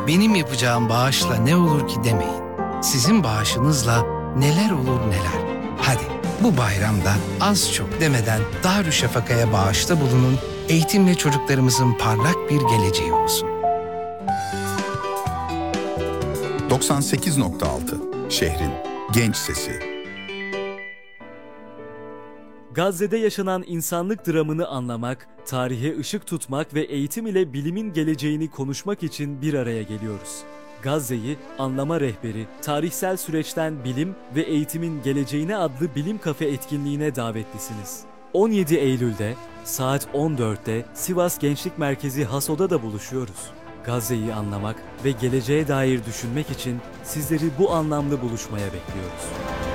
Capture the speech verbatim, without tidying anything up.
benim yapacağım bağışla ne olur ki demeyin. Sizin bağışınızla neler olur neler. Hadi bu bayramda az çok demeden Darüşşafaka'ya bağışta bulunun, eğitimle çocuklarımızın parlak bir geleceği olsun. doksan sekiz nokta altı Şehrin Genç Sesi. Gazze'de yaşanan insanlık dramını anlamak, tarihe ışık tutmak ve eğitim ile bilimin geleceğini konuşmak için bir araya geliyoruz. Gazze'yi Anlama Rehberi, tarihsel süreçten bilim ve eğitimin geleceğine adlı bilim kafe etkinliğine davetlisiniz. on yedi Eylül'de saat on dörtte Sivas Gençlik Merkezi Haso'da da buluşuyoruz. Gazze'yi anlamak ve geleceğe dair düşünmek için sizleri bu anlamlı buluşmaya bekliyoruz.